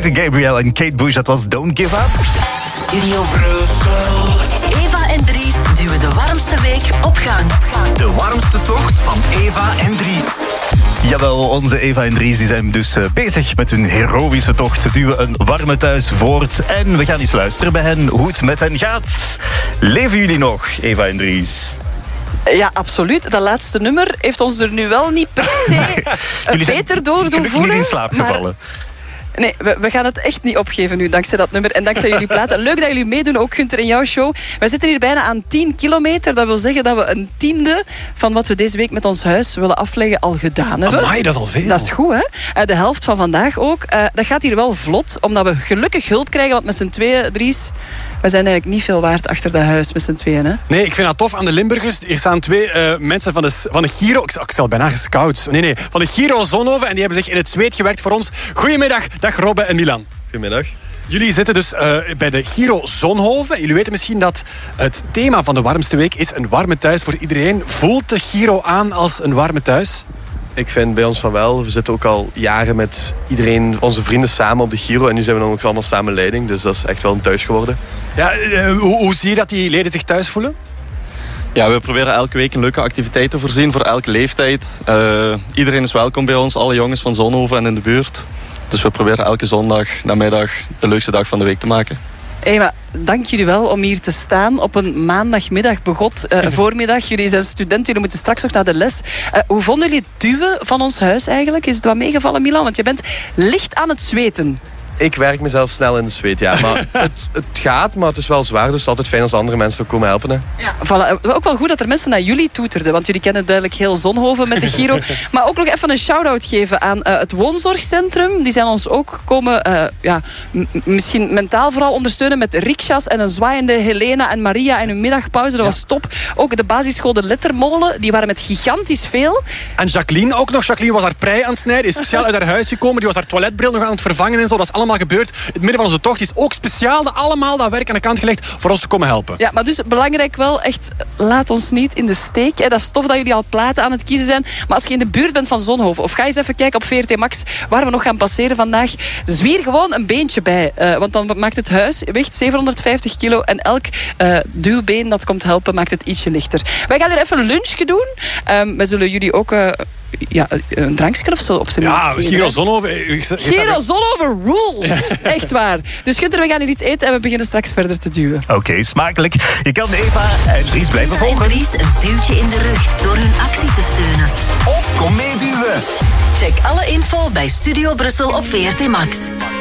Peter Gabriel en Kate Bush, dat was Don't Give Up. Studio Brussel. Eva en Dries duwen de warmste week op gang. De warmste tocht van Eva en Dries. Jawel, onze Eva en Dries die zijn dus bezig met hun heroïsche tocht. Ze duwen een warme thuis voort. En we gaan eens luisteren bij hen hoe het met hen gaat. Leven jullie nog, Eva en Dries? Ja, absoluut. Dat laatste nummer heeft ons er nu wel niet per se beter door doen voelen. Niet in slaap gevallen. Nee, we gaan het echt niet opgeven nu, dankzij dat nummer en dankzij jullie platen. Leuk dat jullie meedoen, ook Gunther in jouw show. Wij zitten hier bijna aan 10 kilometer. Dat wil zeggen dat we een tiende van wat we deze week met ons huis willen afleggen al gedaan hebben. Amai, dat is al veel. Dat is goed, hè? De helft van vandaag ook. Dat gaat hier wel vlot, omdat we gelukkig hulp krijgen. Want met z'n tweeën, Dries, we zijn eigenlijk niet veel waard achter dat huis met z'n tweeën. Hè? Nee, ik vind dat tof aan de Limburgers. Hier staan twee mensen van de Giro... Ik stel bijna gescouts. Nee, van de Giro Zonhoven. En die hebben zich in het zweet gewerkt voor ons. Goedemiddag, dag Robbe en Milan. Goedemiddag. Jullie zitten dus bij de Giro Zonhoven. Jullie weten misschien dat het thema van de warmste week is een warme thuis voor iedereen. Voelt de Giro aan als een warme thuis? Ik vind bij ons van wel. We zitten ook al jaren met iedereen, onze vrienden samen op de Giro. En nu zijn we dan ook allemaal samen leiding. Dus dat is echt wel een thuis geworden. Ja, hoe zie je dat die leden zich thuis voelen? Ja, we proberen elke week een leuke activiteit te voorzien voor elke leeftijd. Iedereen is welkom bij ons, alle jongens van Zonhoven en in de buurt. Dus we proberen elke zondag, namiddag, de leukste dag van de week te maken. Eva, dank jullie wel om hier te staan op een maandagmiddag begot voormiddag. Jullie zijn studenten, jullie moeten straks nog naar de les. Hoe vonden jullie het duwen van ons huis eigenlijk? Is het wat meegevallen, Milan? Want je bent licht aan het zweten. Ik werk mezelf snel in de zweet, ja. Maar het gaat, maar het is wel zwaar. Dus het is altijd fijn als andere mensen ook komen helpen. Hè. Ja, voilà. Ook wel goed dat er mensen naar jullie toeterden. Want jullie kennen duidelijk heel Zonhoven met de Giro. Maar ook nog even een shout-out geven aan het woonzorgcentrum. Die zijn ons ook komen, misschien mentaal vooral ondersteunen met riksjas en een zwaaiende Helena en Maria en hun middagpauze. Dat was top. Ook de basisschool De Lettermolen. Die waren met gigantisch veel. En Jacqueline ook nog. Jacqueline was haar prei aan het snijden. Is speciaal uit haar huis gekomen. Die was haar toiletbril nog aan het vervangen en zo. Dat is allemaal gebeurd. In het midden van onze tocht is ook speciaal allemaal dat werk aan de kant gelegd voor ons te komen helpen. Ja, maar dus belangrijk wel, echt, laat ons niet in de steek. Dat is tof dat jullie al platen aan het kiezen zijn. Maar als je in de buurt bent van Zonhoven, of ga eens even kijken op VRT Max, waar we nog gaan passeren vandaag, zwier gewoon een beentje bij. Want dan maakt het huis, weegt 750 kilo en elk duwbeen dat komt helpen, maakt het ietsje lichter. Wij gaan er even een lunchje doen. Wij zullen jullie ook een drankje of zo op zijn minst geven. Giro Zonhoven. Giro Zonhoven rules. Echt waar. Dus Gunther, we gaan hier iets eten en we beginnen straks verder te duwen. Oké, smakelijk. Je kan Eva en Dries blijven volgen. En Dries een duwtje in de rug door hun actie te steunen. Of kom meeduwen. Check alle info bij Studio Brussel op VRT Max.